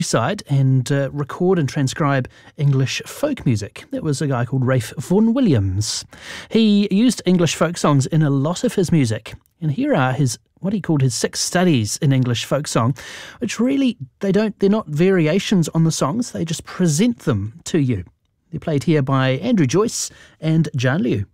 countryside and record and transcribe English folk music. That was a guy called Ralph Vaughan Williams. He used English folk songs in a lot of his music, and here are what he called his 6 studies in English folk song, which really, they're not variations on the songs, they just present them to you. They're played here by Andrew Joyce and John Liu.